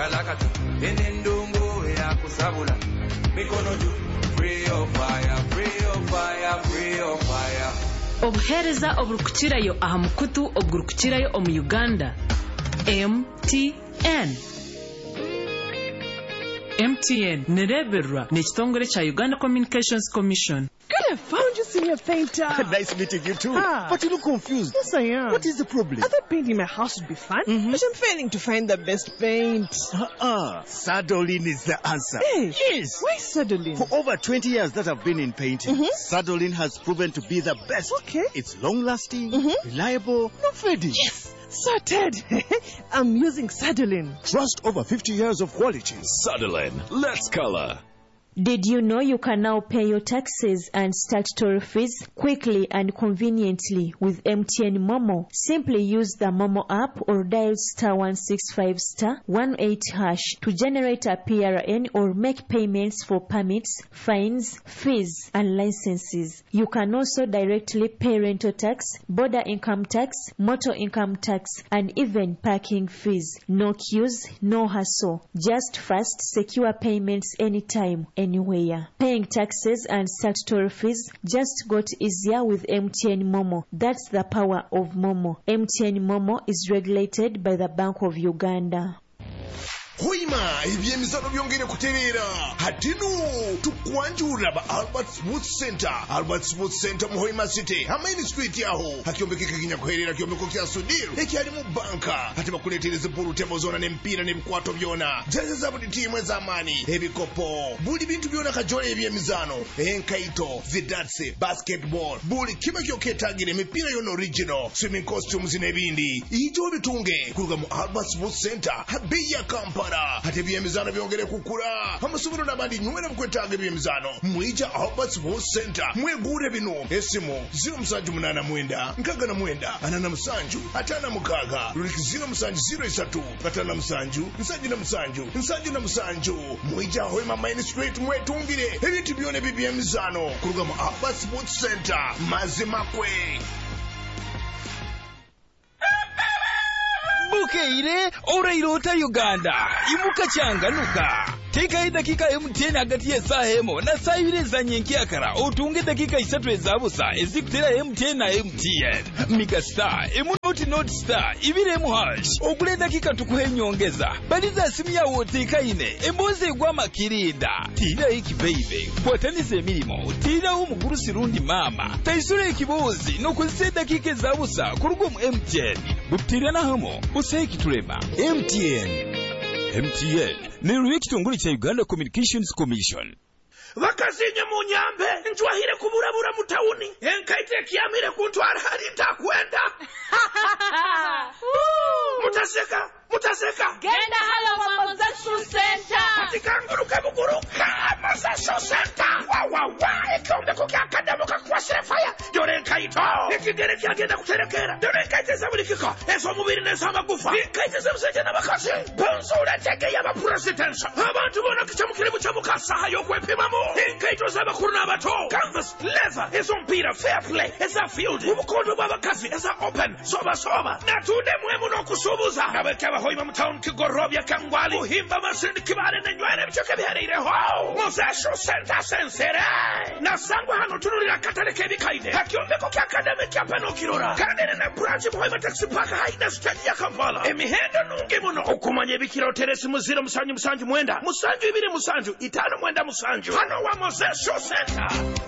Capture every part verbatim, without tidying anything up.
kalakatu enendongo ya kusabula mikono juu free of fire free of fire free of fire obuhereza oburukukirayo aha mukutu oburukukirayo omu Uganda M T N M T N nereberwa n'ekitongole kya Uganda Communications Commission. Good, I found you, Senior Painter. Nice meeting you too. Ah. But you look confused. Yes, I am. What is the problem? I thought painting my house would be fun, mm-hmm. but I'm failing to find the best paint. Uh-uh. Sadolin is the answer. Hey, yes. Why Sadolin? For over twenty years that I've been in painting, mm-hmm. Sadolin has proven to be the best. Okay. It's long-lasting, mm-hmm. reliable, no fading. Yes. Sorted. I'm using Sadolin. Trust over fifty years of quality. Sadolin. Let's color. Did you know you can now pay your taxes and statutory fees quickly and conveniently with M T N Momo? Simply use the Momo app or dial star one six five star one eight hash to generate a P R N or make payments for permits, fines, fees, and licenses. You can also directly pay rental tax, border income tax, motor income tax, and even parking fees. No queues, no hassle. Just fast, secure payments anytime, anywhere. Paying taxes and statutory fees just got easier with M T N Momo. That's the power of Momo. M T N Momo is regulated by the Bank of Uganda. Hoima, ebyemizano byongere kuterera. Hatinu tukwanjura ba Albert Sports Center. Albert Sports Center mu Hoima City. Ha Main Street yaho. Hakyombekeka kinya kuherera kyombeko kya Sudiro. Ekyali mu banka. Hati bakuletereza bulu temo zona n'empira n'ebikwato byona. Jeze za buli timu ez'amaanyi. Ebikopo. Buli bintu byona kajole ebyemizano. Enkaito, zidatse, basketball. Buli kiba kyoketagira emipira yona original. Swimming costumes n'ebindi. Ijjo bitunge. Kuruga mu Albert Sports Center. Habeya Kampala. Hati ebyemizano byongere kukula. Amasomero n'abandi nywera mukwetaaga ebyemizano. Mwija Albert Sports Center. Mwegure bino. Esimu zero musanju munana mwenda. Nkaga mwenda. Anana musanju. Atana mukaga. Luliki zero musanju zero isatu. Katana musanju. Nsanju na musanju. Nsanju na musanju. Mwija Hoima Main Street mwetungire. Ebintu byone by'ebyemizano. Kuruga mu Albert Sports Center. Mazimakwe. Bukeire orairota Uganda imuka changanuka teka dakika M T N hagati ya saa hemo na saa ibiri za nyenkyakara otunge dakika isatu ezabusa ezikutera M T N na M T N Mika Star emunoti not star ibire mu hash okule dakika tukuhe nyongeza baliza simu ya woteka ine emboze gwa makirinda tira iki baby kwatanise milimo tira umuguru sirundi mama taisure ikibozi no kuzise dakika ezabusa kurugo mu M T N butira na hamo useki tulema M T N M T N ni ruye kitongole cha Uganda Communications Commission. Vakazinye mu nyambe njwahire kuburabura mu tauni enkaite kiyamire kuntwara hari ntakwenda. Mutaseka mutaseka genda halo mama Zasu Center atikanguruka buguruka Zasu Center wa wa wa ekombe ko kakadamu kakwasira fire dore nkaito ikigere kyagenda kuterekera dore nkaite zabulikika eso mubiri nesa magufa nkaite zabuseje nabakazi bonzura tege yaba president abantu bona kicamukire bucamuka saha yo kwepimamo nkaito zabakuru nabato canvas leather eso mpira fair play esa field ubukondo babakazi esa open soba soba natude mwemu no kusubuza nabekaba Hoima Town Kigorobya Kangwali uhimba masindi kibale na nywere bichoke biharire ho Mozesho Center Sensere nasangwa hano tunurira katareke bikaide hakyombeko kya academic ya pano kirora kandene na branch Hoima Taxi Park haina stadi ya Kampala emihendo nungi muno okumanye bikiro teresi muziro musanju musanju mwenda musanju ibiri musanju itano mwenda musanju hano wa Mozesho Center.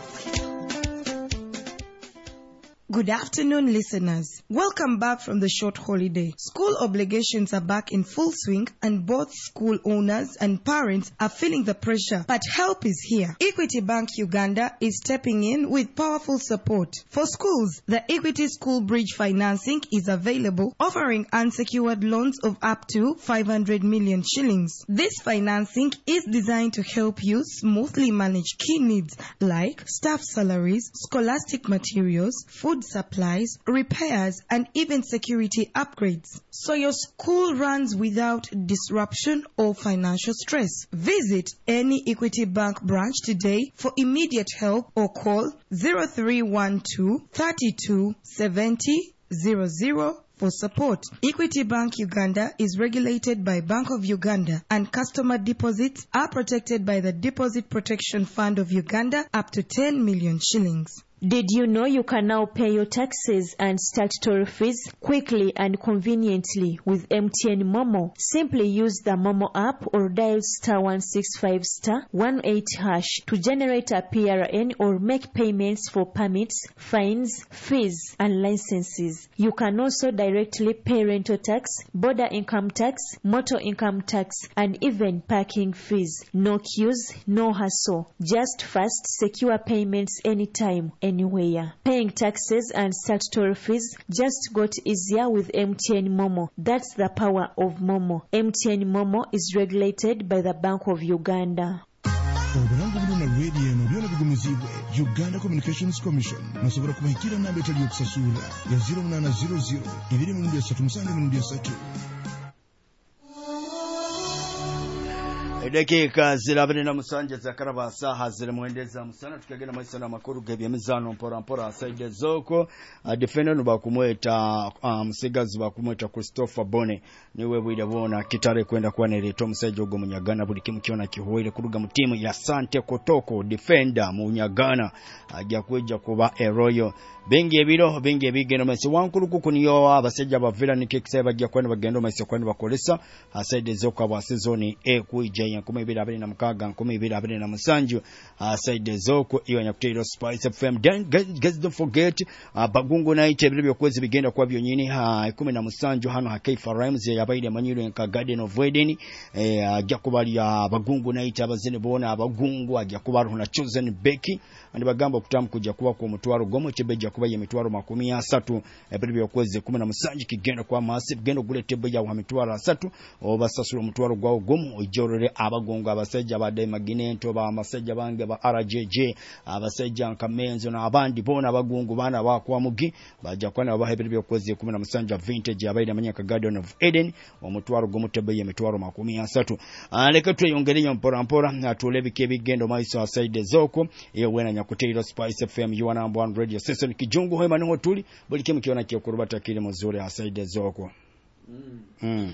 Good afternoon, listeners. Welcome back from the short holiday. School obligations are back in full swing and both school owners and parents are feeling the pressure, but help is here. Equity Bank Uganda is stepping in with powerful support. For schools, the Equity School Bridge financing is available, offering unsecured loans of up to five hundred million shillings. This financing is designed to help you smoothly manage key needs like staff salaries, scholastic materials, food supplies, repairs, and even security upgrades, so your school runs without disruption or financial stress. Visit any Equity Bank branch today for immediate help or call zero three one two, three two seven zero, zero zero for support. Equity Bank Uganda is regulated by Bank of Uganda, and customer deposits are protected by the Deposit Protection Fund of Uganda up to ten million shillings. Did you know you can now pay your taxes and statutory fees quickly and conveniently with M T N Momo? Simply use the Momo app or dial star one six five star one eight hash to generate a P R N or make payments for permits, fines, fees, and licenses. You can also directly pay rental tax, border income tax, motor income tax, and even parking fees. No queues, no hassle. Just fast, secure payments anytime, anywhere. Paying taxes and statutory fees just got easier with M T N Momo. That's the power of Momo. M T N Momo is regulated by the Bank of Uganda. Uganda Communications Commission nasobora kubahikira namba etali okusasula ya zero nine zero zero two three three three three. Dakika zirabiri na musanje zakaraba saha ziri muendeza musana tukagenda maisa na makuru gebya mizano mpora mpora saide zoko uh, defender bakumweta musigazi um, bakumweta Christopher Bone niwe bwire bona kitare kwenda kwa nereto musaje ogo munyagana buli kimu kiona kihoire kuruga mu timu ya Sante Kotoko defender munyagana ajja kweja kuba Eroyo bengi ebiro bengi ebigeno mase wankuru kukuniyo abasajja bavira ni kekise bajja kwenda bagendo mase kwenda bakolesa asaide zoko aba season e kuija nkumi ibiri abiri na mukaga nkumi ibiri abiri na musanju asaide zoko iyo nyakutero Spice F M. Then guys don't forget uh, Bagungu night ebiro byokwezi bigenda kwa byonyini ha kumi na musanju hano ha Kaifa Rhymes yabaire manyiro nka Garden of Eden eh ajja kubali ya Bagungu night abazene bona abagungu ajja kubaru na chosen Becky andi bagamba kutamu kujja kuba ku mutwaro gomo chebeja kuba ye mitwaro makumi asatu ebiro byokwezi kumi na musanju kigenda kwa massive gendo gule tebeja wa mitwaro asatu obasasula mutwaro gwa gomo ojorere abagongo abasajja badde maginento ba amasajja bange ba R J J abasajja nkamenzo na abandi bona abagungu bana bakwa mugi bajja kwana bahebere byokoze kumi na musanju vintage abaida manyaka Garden of Eden omutwaro gomutebe ye mitwaro makumi asatu aleka tweyongerenyo mpora mpora atulebike bigendo maiso aside zoko iyo wena nyakutiro Spice F M you are number one radio station kijungu hema niho tuli buli kimu kiona kyokurubata kile muzuri aside zoko mm. mm.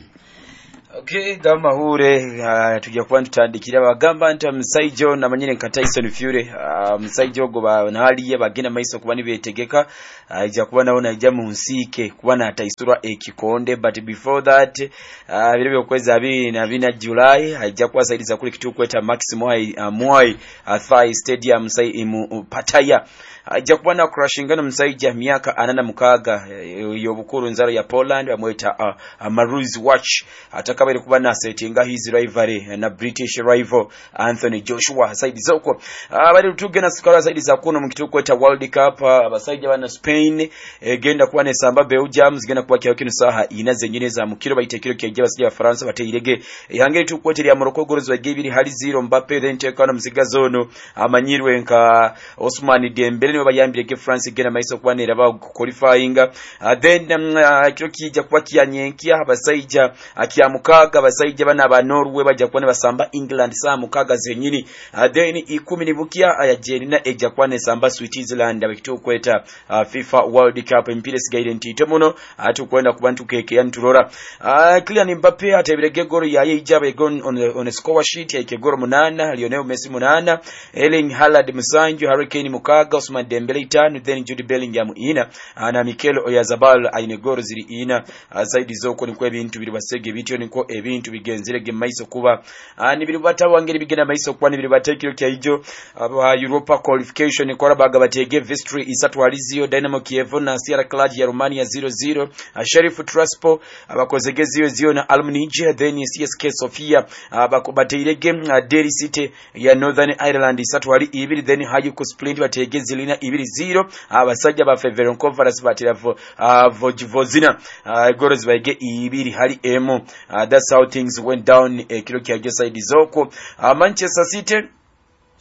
Okay, gama hure uh, tujja kuba tutandikira bagamba nti Musaijo na manyine nka Tyson Fury uh, Musaijo go ba nali bagina maiso kuba ni betegeka ajja uh, kuba naona ajja mu nsike kuba na Taisura ekikonde but before that uh, bile byokweza abi na bina July ajja kuba saidiza kule kituko eta Maximoi uh, Moi uh, Thai Stadium sai imu Pataya ajja kuba na crashingana Musaija miaka anana mukaga yobukuru nzaro ya Poland amweta uh, uh, Maruz Watch ataka bali kuba na settinga his rivalry na British rival Anthony Joshua side zoko abali tugena sikara side za kuno mu kituko eta World Cup abasaija bana Spain egenda kuba ne samba Belgium zigenda kuba kyo kino saha ina zenyine za mukiro bayitekiro kyeje basija ya France bateyirege yange tukwete ya Morocco gorozo bagibiri hali zero Mbappe then take on mziga zono amanyirwe nka Osman Dembele niwe bayambire ke France gena maiso kuba ne raba qualifying uh, then um, uh, kiro kijja kuba kiyanyenkia abasaija akiamukaga abasaija bana ba Norway bajja kuba ne basamba England saa mukaga zenyini uh, then ikumi nibukia ayajerina ejja kuba ne samba Switzerland abikitokweta uh, FIFA World Cup empire sigaire ntito muno atukwenda kubantu keke yanturora uh, Kylian Mbappe atebirege goro yaye ijaba egon on, on a score sheet yake goro munana Lionel Messi munana Erling Haaland musanju Harry mukaga Ousmane Dembele itano then Jude Bellingham ina na Mikel Oyarzabal aine goro ziri ina uh, zaidi zoko ni kwa ebintu biri basege bityo niko ebintu bigenzerege maiso kuba uh, ni biri batawangeri bigena maiso kwa ni biri batekiro kya hijo uh, Europa qualification ni kwa baga batege Vestry isatu alizio Dynamo Kiev na Sierra Cluj ya Romania zero zero uh, Sheriff Tiraspol abakozege zero zero na Almnije then C S K Sofia abakobatire game uh, Derry City ya Northern Ireland isatu ali ibiri then Hajduk Split batege zilina ibiri zero abasajja ba Feveron Conference batira vo uh, Vojvodina uh, gorozi baige ibiri hali emo uh, that's how things went down uh, kilo kya side zoko uh, Manchester City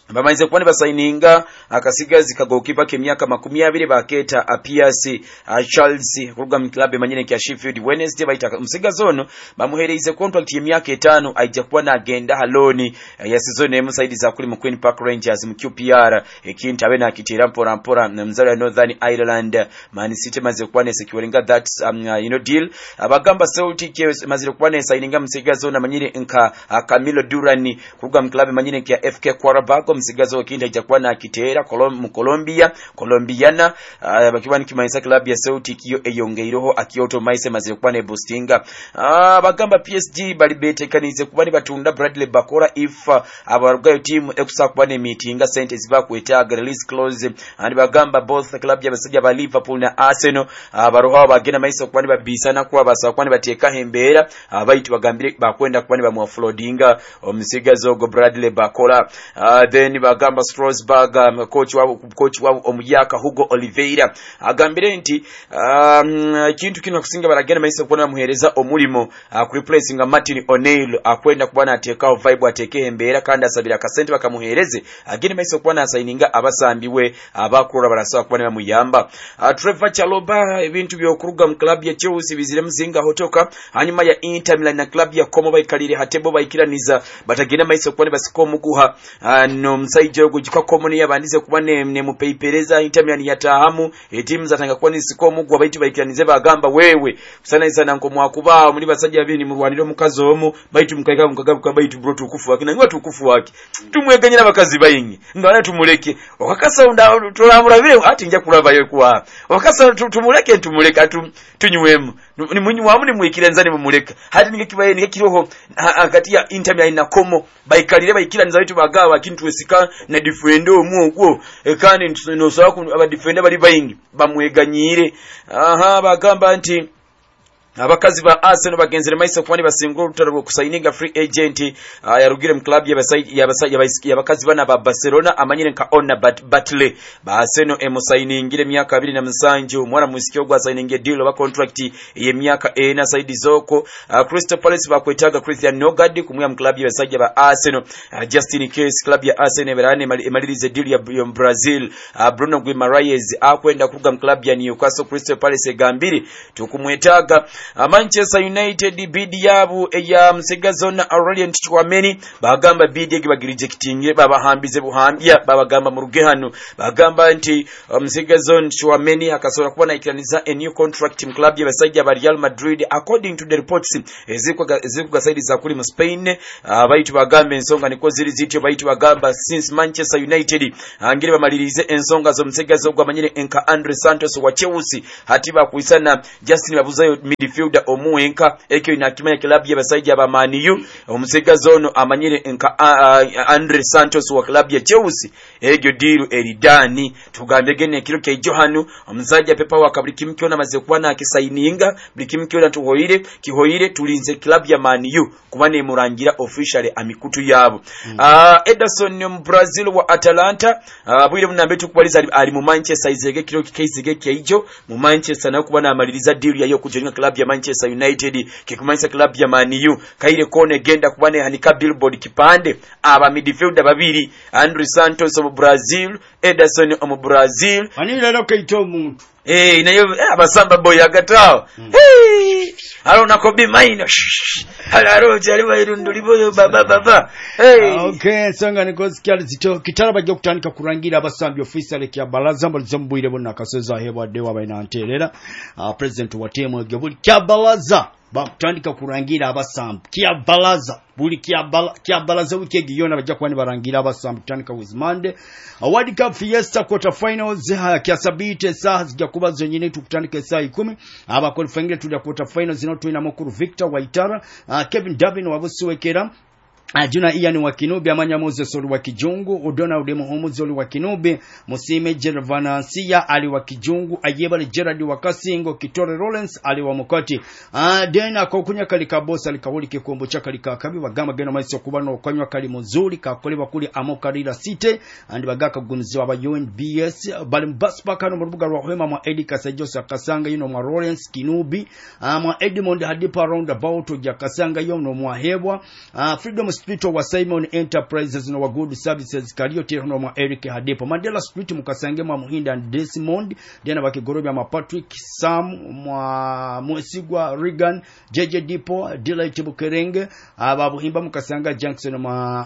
bamaze kubane basayininga akasigazi kagokipa k'emyaka makumi abiri baketa apiasi uh, Charles kuruga mu club emanyene kya Sheffield Wednesday baita musigazi ono bamuhereze contract y'emyaka etano ajja kuba nagenda haloni uh, ya season emu side za kuli mu Queen Park Rangers mu Q P R ekinta abe nakitira mpora mpora mzalo ya Northern Ireland Man City maze kuba ne securinga that um, uh, you know deal abagamba Celtic maze kuba ne sayininga musigazi ono amanyene nka uh, Camilo Durani kuruga mu club emanyene kya F K Quarabag msigazo wakinda ijakuwa na kitera mu Colombia Colombiana uh, bakiwani kimaisa club ya Celtic yo eyongeiroho akioto maise maze kuba ne boostinga uh, bagamba P S G bali betekanize kubani batunda Bradley Bakora if uh, abarugayo team ekusa kuba ne meetinga sentence bakwetaga release clause and bagamba both club ya basajja ba Liverpool na Arsenal uh, baruha bagena maisa kubani babisana kuba basa kubani bateka hembera abayitu uh, bagambire bakwenda kubani ba muafloadinga omusigazo go Bradley Bakora uh, then bagamba Strasbourg um, coach wabo coach wabo omuyaka Hugo Oliveira agambire nti um, kintu kino kusinga baragena maisa kubona muhereza omulimo uh, ku replacing Martin O'Neill akwenda kubana ateka vibe ateke embera kandi asabira kasente bakamuhereze agene maisa kubona asayininga abasambiwe abakura barasaba kubana bamuyamba uh, Trevor Chalobah ebintu byokuruga mu club ya Chelsea bizire muzinga hotoka hanyuma ya Inter Milan na club ya Como bayikalire hatebo bayikiraniza batagena maisa kubona basikomu guha uh, no msaijo gujikwa komoni yabandize kuba ne, ne mupeipereza Inter Milan yatahamu etimu zatanga kuba nisikomu gwa bayitu bayikiranize bagamba wewe kusana isana nko mwakuba muri basajja bini mu Rwanda mukazi omu bayitu mukaika mukagabuka bayitu bro tukufu wake nangwa tukufu wake tumweganyira bakazi bayingi ngana tumuleke wakasa unda tolamurabire ati nja kulaba yo kwa wakasa tumuleke tumuleka tunyuwemu ni munyi wamu ni mwikirenzani mumuleka hadi ningekibaye ningekiroho hagati ya Inter Milan na Como bayikalire bayikiraniza bayitu bagawa kintu wesika na defendo muogwo ekani no saku aba defender bali bayingi bamweganyire aha bagamba nti abakazi ba Arsenal bagenzere maisa kwani basingura rutaro kusayininga free agent uh, yarugire mu club y'abasayi y'abasayi y'abakazi bana ba Barcelona amanyire nka Ona Batley ba Arsenal emusayiningire myaka abiri na musanju mwana musikyo gwa sayininge deal ba contract ye myaka ena side zoko uh, Crystal Palace bakwetaga Christian Nogard kumwe mu club y'abasayi ba Arsenal uh, just in case club ya Arsenal berane emalirize deal ya, ya Brazil uh, Bruno Guimaraes akwenda kuruga mu club ya Newcastle Crystal Palace gambiri tukumwetaga Uh, Manchester United bidi yabu eya msegazona Aurelien Tchouameni bagamba bidi egibagirijekitinge babahambize buhambya babagamba mu rugehano bagamba nti msegazona um, Tchouameni akasora kubona ikiraniza a new contract in club y'abasajja ba Real Madrid according to the reports ezikwa ezikwa side za kuli mu Spain uh, bayitu bagambe ensonga niko ziri zityo bayitu bagamba since Manchester United angire bamalirize ensonga zo msegazo gwa manyine enka Andre Santos wa Chelsea hatiba kuisana Justin Babuzayo midfield omuwenka ekyo inakimanya club y'abasajja ba Man U omusegazo ono amanyire enka uh, uh, Andre Santos wa club ya Chelsea egyo deal eridani tugambe gene kilo kya Johanu omusajja pepa wa kabuli kimkiona maze kuwana akisayininga buli kimkiona tuhoire kihoire tulinze club ya Man U kubane murangira officially amikutu yabo mm. uh, Ederson mu Brazil wa Atalanta uh, bwire munambe tukubaliza ali mu Manchester izege kilo kizege kyajo mu Manchester na kubana amaliriza deal yayo kujenga club ya Manchester United kikumanyisa club ya Man U kaire kone genda kubane hanika billboard kipande aba midfielder babiri Andre Santos mu Brazil Ederson mu Brazil ani lero kaito muntu eh nayo abasamba boy agatao mm. Hey alona ko bi maino halaro jali bayirunduli boyo baba baba hey ah, okay sanga niko sikyali zito kitara bajja kutandika kurangira abasambi official kya balaza mbalizambwire bonna kaseza hebwa dewa bainanterera uh, president wa timu gebuli kya balaza bakutandika kurangira abasambi kya balaza buli kya bala kya balaza wiki yona bajja kwani barangira abasambi kutandika with Monday World Cup Fiesta quarter finals kya sabite saa zijja kuba zonyine tukutandika saa ikumi aba qualifying to the quarter finals zino tuina mukuru Victor Waitara uh, Kevin Davin wabusuwekera Ajuna Ian wa Kinubi amanya Moses oli wa Kijungu Odona Udemo Homuzi oli wa Kinubi Musime Jervanansia ali wa Kijungu Ayebale Gerard wa Kasingo Kitore Rollins ali wa Mukoti ah dena kokunya kali kabosa likawuli kikombo cha kali kakabi bagamba geno maisi okubano okanywa kali muzuri kakoleba kuli amokarira city andi bagaka gunziwa ba U N B S bali mbasbaka no murubuga rwa hema mwa Eddie Kasajosa Kasanga yino mwa Rollins Kinubi ah mwa Edmond Hadipa round about ya Kasanga yino mwa Hebwa ah Freedom Street wa Simon Enterprises no wa Good Services kaliyo tero mwa Eric Hadepo. Mandela Street mukasange mwa Muhinda and Desmond dena bakigorobya ma Patrick Sam mwa Mwesigwa Regan J J Dipo Delight Bukerenge ababuhimba mukasanga Jackson mwa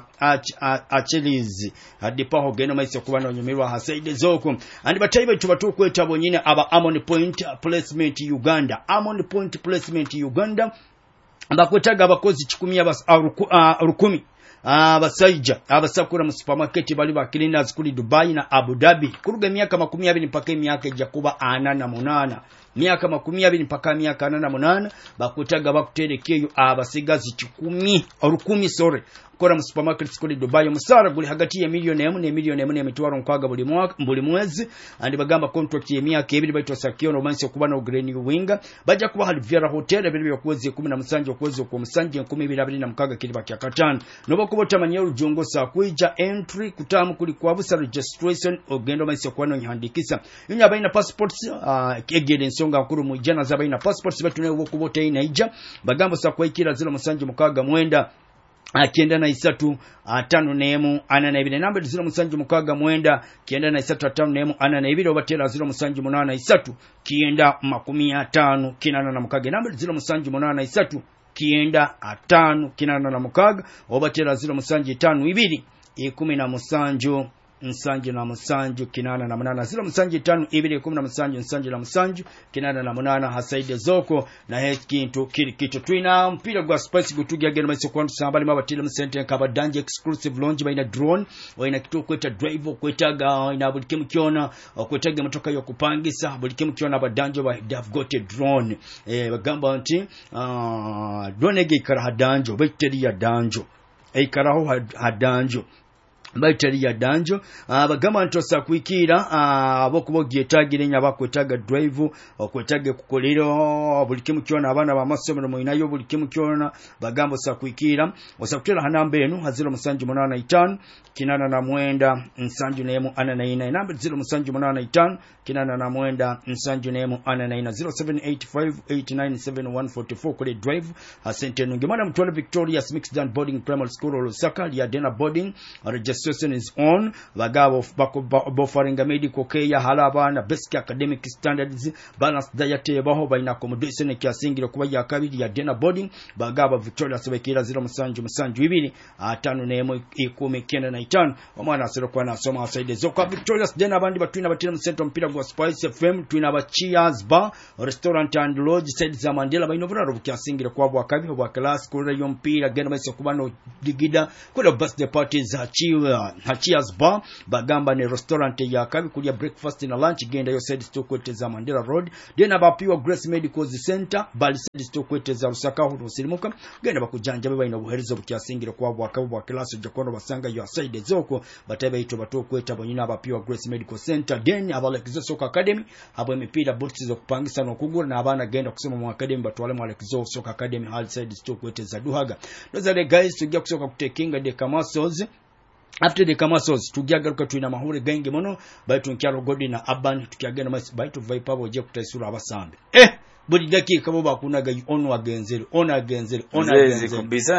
Acheliz Hadepo ho geno maise kubana onyomirwa hasaide zoko andi bataiba tubatu kweta bonyine aba Amon Point Placement Uganda Amon Point Placement Uganda bakwetaga abakozi kikumi abas rukumi abasaija abasakura mu supermarket bali ba cleaners kuli Dubai na Abu Dhabi kuruga miaka makumi abiri mpaka miaka ija kuba ana na munana miaka makumi abiri mpaka miaka ana na munana bakwetaga bakuterekeyo abasigazi kikumi rukumi sore kora mu supermarket kuli Dubai musara guli hagati ya milioni emu ne milioni emu ne mitwaro nkwaga buli mwaka buli mwezi andi bagamba contract ya myaka ebiri baitwa sakiono mansi okubana Green Winga baja kuba Halviera Hotel ebiri byokwezi kumi na musanju okwezi ku musanju nkumi ibiri abiri na mukaga kili bakya katano nobo kubota manyeru jongo sa kuija entry kutamu kuli kwa busa registration ogendo mansi okubana nyihandikisa inya baina passports uh, egere nsonga nkuru mu jana za baina passports batune obo kubota ina ija bagamba sa kwaikira zero musanju mukaga mwenda akienda na isatu atano nemu ana na ibiri namba zero musanju mukaga mwenda kienda na isatu atano nemu ana na ibiri obatera zero musanju munana na isatu kienda makumi atano kinana na mukaga namba zero musanju munana na isatu kienda atano kinana na mukaga obatera zero musanju itano ibiri ikumi na musanju nsanju na musanju kinana na munana zero musanju itano ibiri ikumi na musanju nsanju na musanju kinana na munana hasaide zoko na hekintu kiri kitu twina mpira gwa spice gutugia gero maso kwa nsambali mabatile msente kaba danje exclusive launch baina drone waina kitu kweta drive kwetaga ina bulike mkiona kwetaga motoka yo kupangisa bulike mkiona badanje ba have got a drone eh bagamba nti ah drone ge ikara hadanjo battery ya danjo e karaho hadanjo baiteri ya danjo abagama ntosa kwikira abokubogiye tagire nya bakwetaga drive okwetaga kukolero bulikimu kyona abana ba masomero moinayo bulikimu kyona bagambo sa kwikira osakutera hanamba enu haziro musanju munana na itano kinana na mwenda nsanju nemu ana na ina namba zero musanju munana na itano kinana na mwenda nsanju nemu ana na ina zero seven eight five eight nine seven one four four kule drive asente nungemana mtwala Victoria Mixed and Boarding Primary School Lusaka ya Dena Boarding registration is on bagabo bofaringa medical care halaba na basic academic standards balance diet baho baina accommodation kyasingiro kuba ya kabiri ya Dena Boarding bagabo Victoria sebekira zero musanju musanju ibiri atano nemo ikumi kenda na itano omwana asero kwa nasoma asaide zo kwa Victoria Dena bandi batwina batira mu center mpira gwa Spice F M twina ba Cheers Bar Restaurant and Lodge said za Mandela baino bura rukyasingiro kwa bwa kabiri bwa class kule yo mpira genda maso kubano digida kule birthday parties za Cheers Cheers Bar bagamba ne restaurant ya kabi kulia breakfast na lunch genda yo said stokwete za Mandela Road Dena bapiwa Grace Medical Center bali said stokwete za Lusaka ho silimuka genda bakujanja baba ina buherizo bukyasingiro kwa bwa kabiri bwa class jakono basanga yo said zoko bataba ito batokweta bonyina abapiwa Grace Medical Center then abalekizo Soka Academy abo emipira boots zo kupangisa no kugura na abana genda kusoma mu academy batwale mu Alekizo Soka Academy hal side stokwete za Duhaga those are the guys tujja kusoka kutekinga de Kamasos. After the Kamasos tugyagaruka twina mahure genge mono baitu nkyalo godi na aban tukyagenda mas baitu vipa boje kutaisura abasambe eh buli dakika bo bakunaga ono agenzere ono agenzere ono agenzere